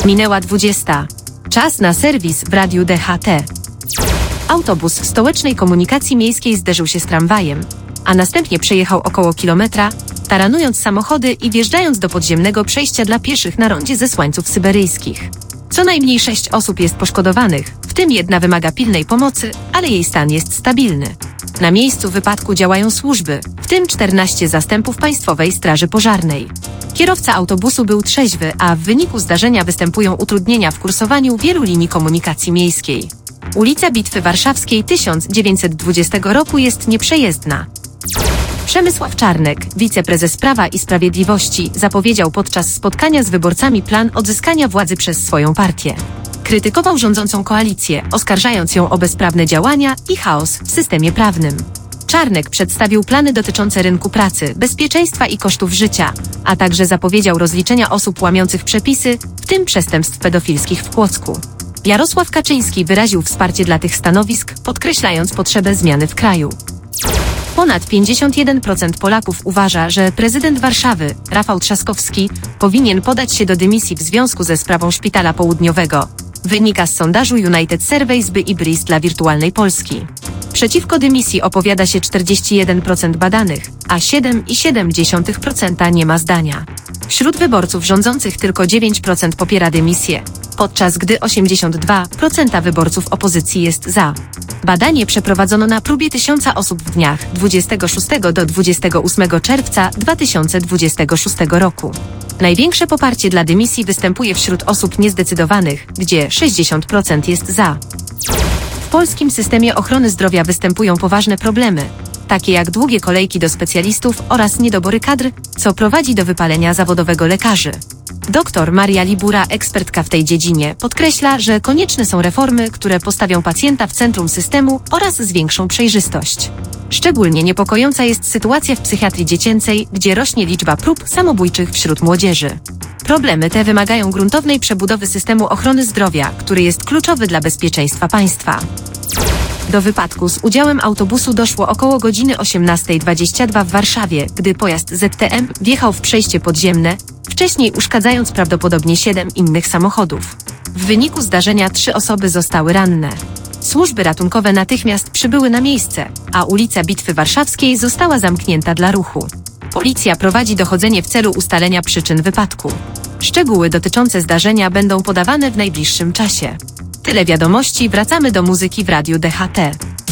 Minęła 20. Czas na serwis w Radiu DHT. Autobus w stołecznej komunikacji miejskiej zderzył się z tramwajem, a następnie przejechał około kilometra, taranując samochody i wjeżdżając do podziemnego przejścia dla pieszych na rondzie Zesłańców Syberyjskich. Co najmniej 6 osób jest poszkodowanych, w tym 1 wymaga pilnej pomocy, ale jej stan jest stabilny. Na miejscu wypadku działają służby, w tym 14 zastępów Państwowej Straży Pożarnej. Kierowca autobusu był trzeźwy, a w wyniku zdarzenia występują utrudnienia w kursowaniu wielu linii komunikacji miejskiej. Ulica Bitwy Warszawskiej 1920 roku jest nieprzejezdna. Przemysław Czarnek, wiceprezes Prawa i Sprawiedliwości, zapowiedział podczas spotkania z wyborcami plan odzyskania władzy przez swoją partię. Krytykował rządzącą koalicję, oskarżając ją o bezprawne działania i chaos w systemie prawnym. Czarnek przedstawił plany dotyczące rynku pracy, bezpieczeństwa i kosztów życia, a także zapowiedział rozliczenia osób łamiących przepisy, w tym przestępstw pedofilskich w Płocku. Jarosław Kaczyński wyraził wsparcie dla tych stanowisk, podkreślając potrzebę zmiany w kraju. Ponad 51% Polaków uważa, że prezydent Warszawy, Rafał Trzaskowski, powinien podać się do dymisji w związku ze sprawą Szpitala Południowego. Wynika z sondażu United Surveys by Ibris dla Wirtualnej Polski. Przeciwko dymisji opowiada się 41% badanych, a 7,7% nie ma zdania. Wśród wyborców rządzących tylko 9% popiera dymisję, podczas gdy 82% wyborców opozycji jest za. Badanie przeprowadzono na próbie 1000 osób w dniach 26 do 28 czerwca 2026 roku. Największe poparcie dla dymisji występuje wśród osób niezdecydowanych, gdzie 60% jest za. W polskim systemie ochrony zdrowia występują poważne problemy, takie jak długie kolejki do specjalistów oraz niedobory kadr, co prowadzi do wypalenia zawodowego lekarzy. Dr Maria Libura, ekspertka w tej dziedzinie, podkreśla, że konieczne są reformy, które postawią pacjenta w centrum systemu oraz zwiększą przejrzystość. Szczególnie niepokojąca jest sytuacja w psychiatrii dziecięcej, gdzie rośnie liczba prób samobójczych wśród młodzieży. Problemy te wymagają gruntownej przebudowy systemu ochrony zdrowia, który jest kluczowy dla bezpieczeństwa państwa. Do wypadku z udziałem autobusu doszło około godziny 18:22 w Warszawie, gdy pojazd ZTM wjechał w przejście podziemne, wcześniej uszkadzając prawdopodobnie 7 innych samochodów. W wyniku zdarzenia 3 osoby zostały ranne. Służby ratunkowe natychmiast przybyły na miejsce, a ulica Bitwy Warszawskiej została zamknięta dla ruchu. Policja prowadzi dochodzenie w celu ustalenia przyczyn wypadku. Szczegóły dotyczące zdarzenia będą podawane w najbliższym czasie. Tyle wiadomości, wracamy do muzyki w Radiu DHT.